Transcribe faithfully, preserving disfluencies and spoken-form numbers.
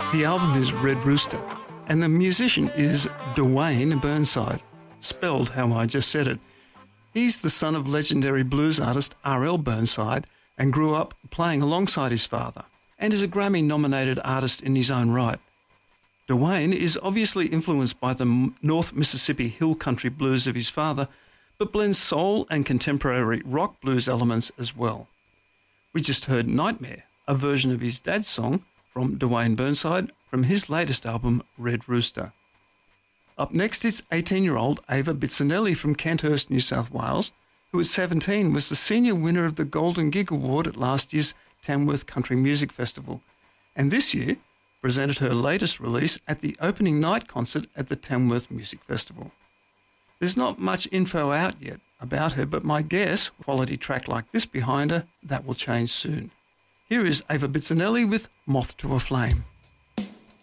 The album is Red Rooster, and the musician is Dwayne Burnside, spelled how I just said it. He's the son of legendary blues artist R L Burnside and grew up playing alongside his father, and is a Grammy-nominated artist in his own right. Dwayne is obviously influenced by the North Mississippi hill country blues of his father, but blends soul and contemporary rock blues elements as well. We just heard Nightmare, a version of his dad's song from Dwayne Burnside from his latest album, Red Rooster. Up next is eighteen-year-old Ava Bitsinelli from Kenthurst, New South Wales, who at seventeen was the senior winner of the Golden Gig Award at last year's Tamworth Country Music Festival, and this year presented her latest release at the opening night concert at the Tamworth Music Festival. There's not much info out yet about her, but my guess, quality track like this behind her, that will change soon. Here is Ava Bitsinelli with Moth to a Flame.